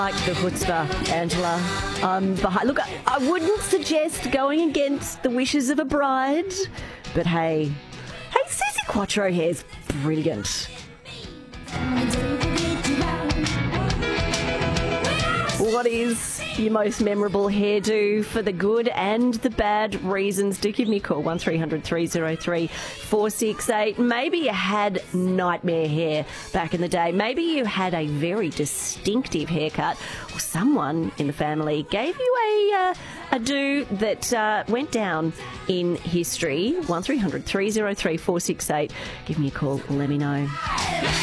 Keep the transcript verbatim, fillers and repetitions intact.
Like the chutzpah, Angela. Um, behind, look, I, I wouldn't suggest going against the wishes of a bride, but hey, hey, Suzi Quatro hair's brilliant. What is your most memorable hairdo for the good and the bad reasons? Do give me a call, one three hundred three oh three four six eight. Maybe you had nightmare hair back in the day. Maybe you had a very distinctive haircut, or someone in the family gave you a, uh, a do that uh, went down in history. one three hundred three oh three four six eight. Give me a call, let me know.